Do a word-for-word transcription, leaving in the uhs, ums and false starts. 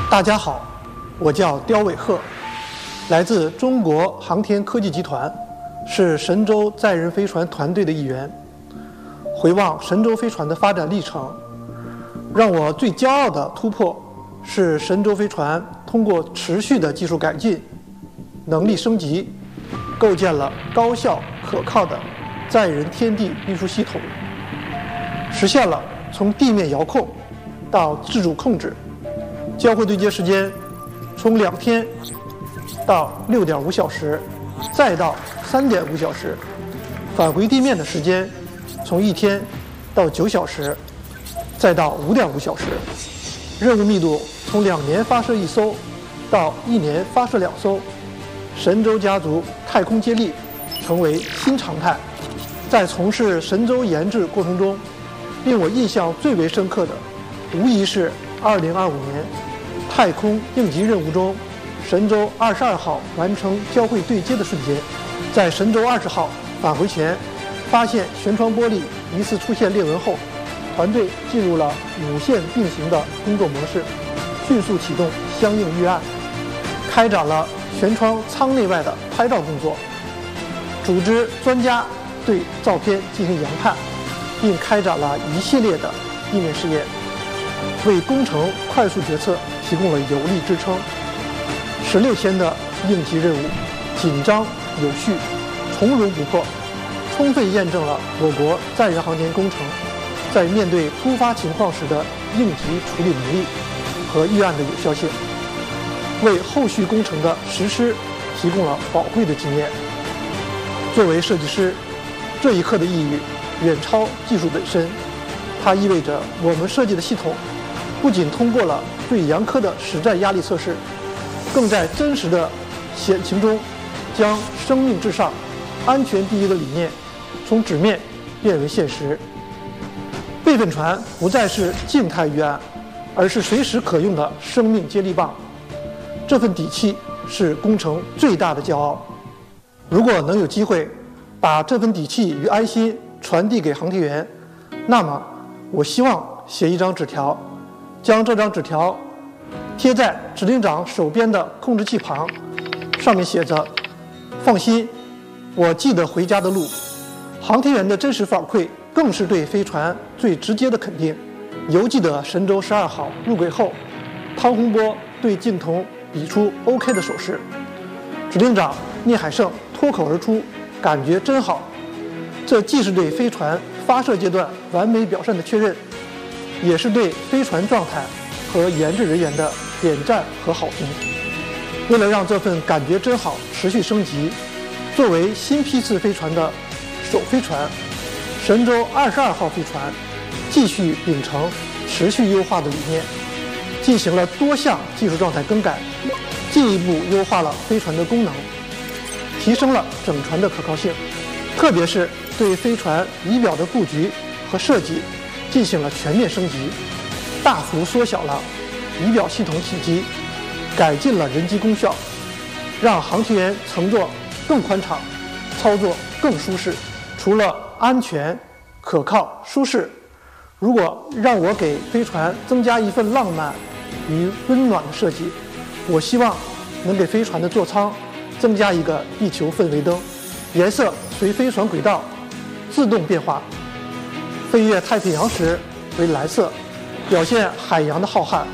大家好，我叫刁伟鹤，来自中国航天科技集团，是神舟载人飞船团队的一员。回望神舟飞船的发展历程，让我最骄傲的突破是神舟飞船通过持续的技术改进、能力升级，构建了高效可靠的载人天地运输系统，实现了从地面遥控到自主控制，交会对接时间从两天到六点五小时，再到三点五小时；返回地面的时间从一天到九小时，再到五点五小时。任务密度从两年发射一艘到一年发射两艘。神舟家族太空接力成为新常态。在从事神舟研制过程中，令我印象最为深刻的，无疑是二零二五年太空应急任务中，神舟二十二号完成交会对接的瞬间。在神舟二十号返回前，发现舷窗玻璃疑似出现裂纹后，团队进入了五线并行的工作模式，迅速启动相应预案，开展了舷窗舱内外的拍照工作，组织专家对照片进行研判，并开展了一系列的地面试验，为工程快速决策提供了有力支撑。十六天的应急任务，紧张有序，从容不迫，充分验证了我国载人航天工程在面对突发情况时的应急处理能力和预案的有效性，为后续工程的实施提供了宝贵的经验。作为设计师，这一课的意义远超技术本身，它意味着我们设计的系统不仅通过了最严苛的实战压力测试，更在真实的险情中将生命至上、安全第一的理念从纸面变为现实。备份船不再是静态预案，而是随时可用的生命接力棒。这份底气是工程最大的骄傲。如果能有机会把这份底气与安心传递给航天员，那么我希望写一张纸条，将这张纸条贴在指令长手边的控制器旁，上面写着：放心，我记得回家的路。航天员的真实反馈更是对飞船最直接的肯定。犹记得神舟十二号入轨后，汤洪波对镜头比出 OK 的手势，指令长聂海胜脱口而出：感觉真好。这既是对飞船发射阶段完美表现的确认，也是对飞船状态和研制人员的点赞和好评。为了让这份感觉真好持续升级，作为新批次飞船的首飞船，神舟二十二号飞船继续秉承持续优化的理念，进行了多项技术状态更改，进一步优化了飞船的功能，提升了整船的可靠性，特别是对飞船仪表的布局和设计进行了全面升级，大幅缩小了仪表系统体积，改进了人机功效，让航天员乘坐更宽敞，操作更舒适。除了安全、可靠、舒适，如果让我给飞船增加一份浪漫与温暖的设计，我希望能给飞船的座舱增加一个地球氛围灯，颜色随飞船轨道自动变化，飞越太平洋时为蓝色，表现海洋的浩瀚；